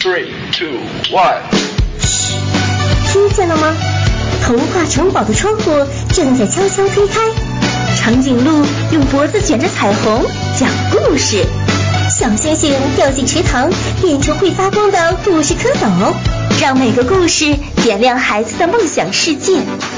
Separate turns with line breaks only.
3, 2, 1。
听见了吗？童话城堡的窗户正在悄悄推开，长颈鹿用脖子卷着彩虹讲故事，小星星掉进池塘变成会发光的故事蝌蚪，让每个故事点亮孩子的梦想世界。